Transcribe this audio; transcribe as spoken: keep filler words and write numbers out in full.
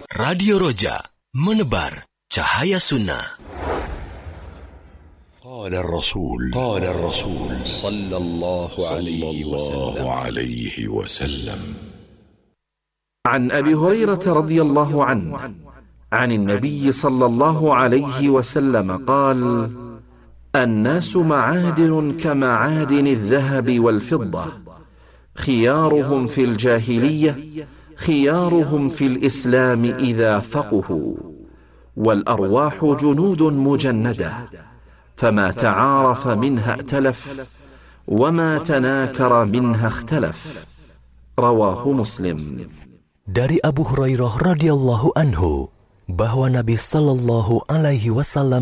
Radio Roja, menebar cahaya sunnah. قال الرسول قال الرسول صلى الله عليه وسلم, عليه وسلم عن أبي هريرة رضي الله عنه عن النبي صلى الله عليه وسلم قال: الناس معادن كمعادن الذهب والفضة، خيارهم في الجاهلية خيارهم في الإسلام إذا فقهوا، والأرواح جنود مجندة، فما تعارف منها ائتلف، وما تناكر منها اختلف. رواه مسلم. Dari Abu Hurairah radhiyallahu anhu bahwa Nabi sallallahu alaihi wasallam